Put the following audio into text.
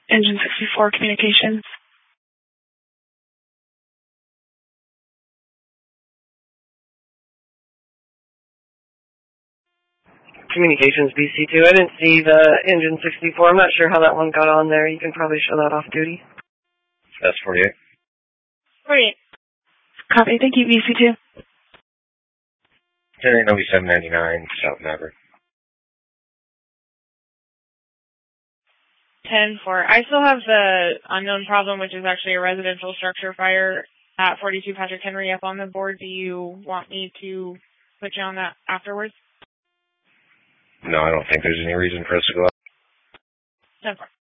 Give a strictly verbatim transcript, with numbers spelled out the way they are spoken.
Engine sixty-four communications. Communications B C two. I didn't see the engine sixty-four. I'm not sure how that one got on there. You can probably show that off duty. That's forty-eight. forty-eight. Copy. Thank you, B C two. ten eight seven ninety-nine, South Maverick. ten four. I still have the unknown problem, which is actually a residential structure fire at forty-two Patrick Henry up on the board. Do you want me to put you on that afterwards? No, I don't think there's any reason for us to go up. ten four.